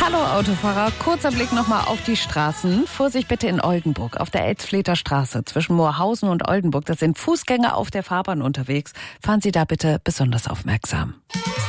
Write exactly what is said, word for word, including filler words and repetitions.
Hallo Autofahrer, kurzer Blick nochmal auf die Straßen. Vorsicht bitte in Oldenburg, auf der Elzfleter Straße zwischen Moorhausen und Oldenburg. Da sind Fußgänger auf der Fahrbahn unterwegs. Fahren Sie da bitte besonders aufmerksam.